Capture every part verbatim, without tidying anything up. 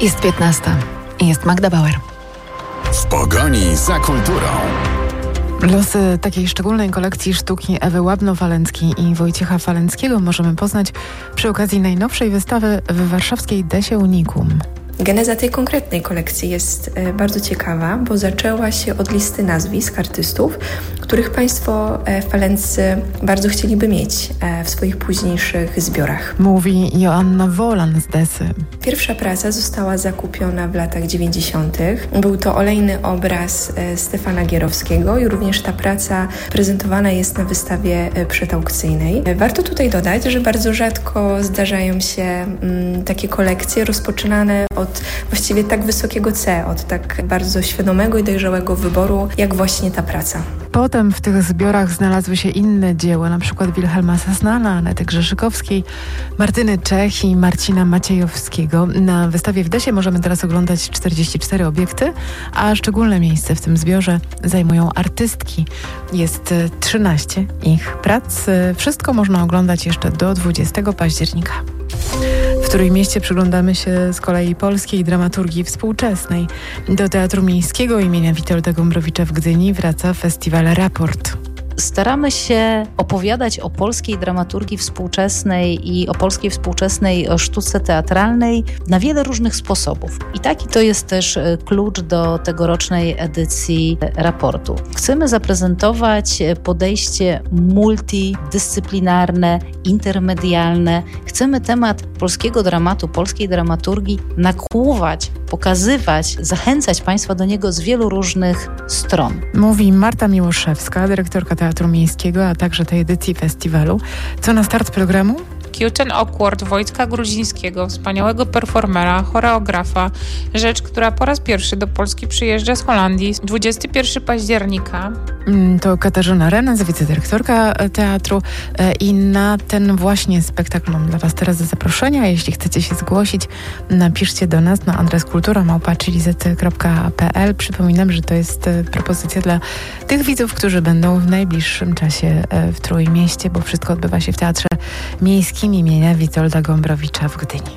Jest piętnasta i jest Magda Bauer. W pogoni za kulturą. Losy takiej szczególnej kolekcji sztuki Ewy Łabno-Walenckiej i Wojciecha Falenckiego możemy poznać przy okazji najnowszej wystawy w warszawskiej Desie Unicum. Geneza tej konkretnej kolekcji jest bardzo ciekawa, bo zaczęła się od listy nazwisk artystów, których Państwo Falenccy bardzo chcieliby mieć w swoich późniejszych zbiorach. Mówi Joanna Wolan z Desy. Pierwsza praca została zakupiona w latach dziewięćdziesiątych. Był to olejny obraz Stefana Gierowskiego i również ta praca prezentowana jest na wystawie przedaukcyjnej. Warto tutaj dodać, że bardzo rzadko zdarzają się mm, takie kolekcje rozpoczynane od właściwie tak wysokiego C, od tak bardzo świadomego i dojrzałego wyboru, jak właśnie ta praca. Potem w tych zbiorach znalazły się inne dzieła, na przykład Wilhelma Sasnala, Anety Grzeszykowskiej, Martyny Czech i Marcina Maciejowskiego. Na wystawie w Desie możemy teraz oglądać czterdzieści cztery obiekty, a szczególne miejsce w tym zbiorze zajmują artystki. Jest trzynaście ich prac. Wszystko można oglądać jeszcze do dwudziestego października. W Trójmieście przyglądamy się z kolei polskiej dramaturgii współczesnej. Do Teatru Miejskiego imienia Witolda Gombrowicza w Gdyni wraca festiwal Raport. Staramy się opowiadać o polskiej dramaturgii współczesnej i o polskiej współczesnej sztuce teatralnej na wiele różnych sposobów. I taki to jest też klucz do tegorocznej edycji raportu. Chcemy zaprezentować podejście multidyscyplinarne, intermedialne. Chcemy temat polskiego dramatu, polskiej dramaturgii nakłuwać, pokazywać, zachęcać Państwa do niego z wielu różnych stron. Mówi Marta Miłoszewska, dyrektorka Teatru Miejskiego, a także tej edycji festiwalu. Co na start programu? Cute and Awkward Wojtka Grudzińskiego, wspaniałego performera, choreografa. Rzecz, która po raz pierwszy do Polski przyjeżdża z Holandii. dwudziestego pierwszego października. To Katarzyna Renens, wicedyrektorka teatru, i na ten właśnie spektakl mam dla Was teraz zaproszenia. Jeśli chcecie się zgłosić, napiszcie do nas na adres kultura małpa chilizety kropka p l. Przypominam, że to jest propozycja dla tych widzów, którzy będą w najbliższym czasie w Trójmieście, bo wszystko odbywa się w Teatrze Miejskim imienia Witolda Gombrowicza w Gdyni.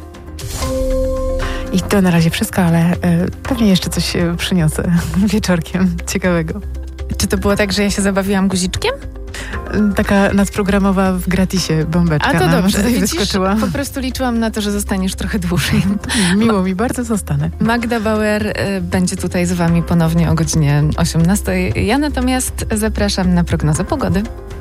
I to na razie wszystko, ale y, pewnie jeszcze coś y, przyniosę wieczorkiem ciekawego. Czy to było tak, że ja się zabawiłam guziczkiem? Taka nadprogramowa w gratisie bombeczka. A to dobrze, tutaj widzisz, wyskoczyła. Po prostu liczyłam na to, że zostaniesz trochę dłużej. Miło mi, bardzo zostanę. Magda Bauer y, będzie tutaj z Wami ponownie o godzinie osiemnastej. Ja natomiast zapraszam na prognozę pogody.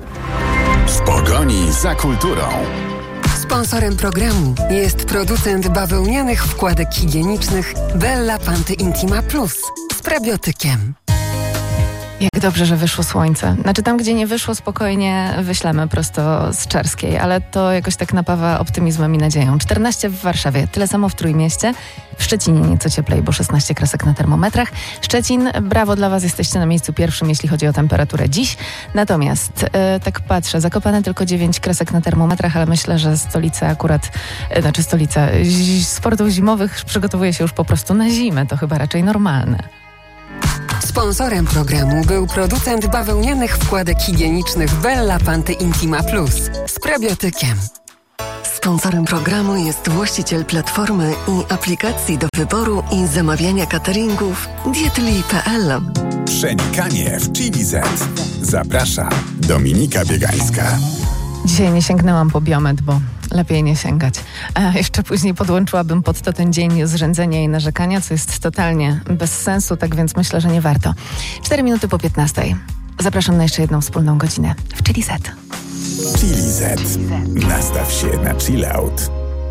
W pogoni za kulturą. Sponsorem programu jest producent bawełnianych wkładek higienicznych Bella Panty Intima Plus z probiotykiem. Jak dobrze, że wyszło słońce. Znaczy tam, gdzie nie wyszło, spokojnie wyślemy prosto z Czarskiej, ale to jakoś tak napawa optymizmem i nadzieją. czternaście w Warszawie, tyle samo w Trójmieście. W Szczecinie nieco cieplej, bo szesnaście kresek na termometrach. Szczecin, brawo dla Was, jesteście na miejscu pierwszym, jeśli chodzi o temperaturę dziś. Natomiast, e, tak patrzę, Zakopane tylko dziewięć kresek na termometrach, ale myślę, że stolica akurat, e, znaczy stolica z sportów zimowych przygotowuje się już po prostu na zimę. To chyba raczej normalne. Sponsorem programu był producent bawełnianych wkładek higienicznych Bella Panty Intima Plus z probiotykiem. Sponsorem programu jest właściciel platformy i aplikacji do wyboru i zamawiania cateringów dietli kropka p l. Przenikanie w Chilizet. Zaprasza Dominika Biegańska. Dzisiaj nie sięgnęłam po biomet, bo lepiej nie sięgać. A jeszcze później podłączyłabym pod to ten dzień zrzędzenia i narzekania, co jest totalnie bez sensu, tak więc myślę, że nie warto. Cztery minuty po piętnastej. Zapraszam na jeszcze jedną wspólną godzinę w Chilizet. Chilizet. Nastaw się na chill out.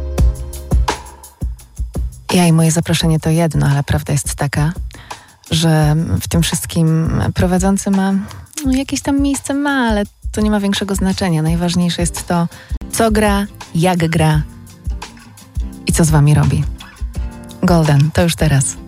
Ja i moje zaproszenie to jedno, ale prawda jest taka, że w tym wszystkim prowadzący ma no, jakieś tam miejsce ma, ale to nie ma większego znaczenia. Najważniejsze jest to, co gra, jak gra i co z Wami robi. Golden, to już teraz.